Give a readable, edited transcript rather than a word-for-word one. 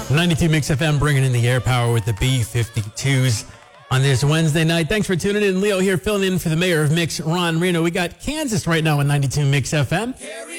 92 Mix FM bringing in the air power with the B-52s on this Wednesday night. Thanks for tuning in. Leo here filling in for the mayor of Mix, Ron Reno. We got Kansas right now on 92 Mix FM.